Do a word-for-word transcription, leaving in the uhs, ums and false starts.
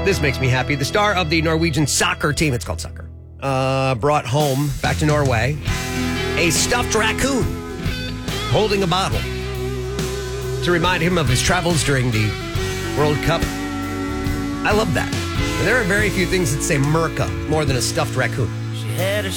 This makes me happy. The star of the Norwegian soccer team, it's called soccer, uh, brought home, back to Norway, a stuffed raccoon holding a bottle to remind him of his travels during the World Cup. I love that. And there are very few things that say Merca more than a stuffed raccoon. She had a